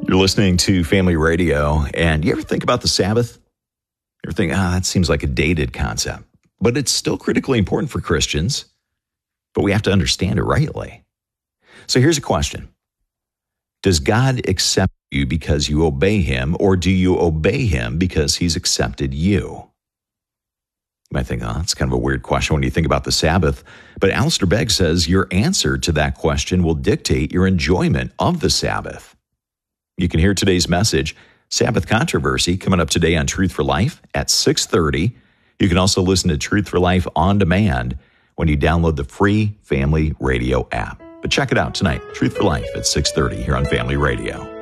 You're listening to Family Radio, and you ever think about the Sabbath? You ever think, that seems like a dated concept, but it's still critically important for Christians, but we have to understand it rightly. So here's a question. Does God accept you because you obey him, or do you obey him because he's accepted you? You might think, that's kind of a weird question when you think about the Sabbath, but Alistair Begg says your answer to that question will dictate your enjoyment of the Sabbath. You can hear today's message, Sabbath Controversy, coming up today on Truth for Life at 6:30. You can also listen to Truth for Life on demand when you download the free Family Radio app. But check it out tonight, Truth for Life at 6:30 here on Family Radio.